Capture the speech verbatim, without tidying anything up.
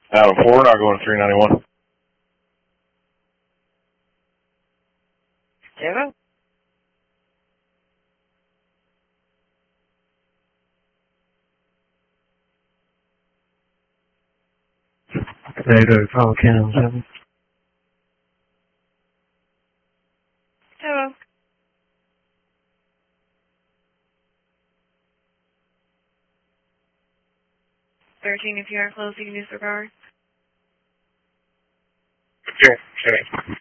Adam four, not going to three ninety-one. Zero. Later, Paul Cannon seven. Zero. Thirteen, if you are close, you can disregard. Okay, okay.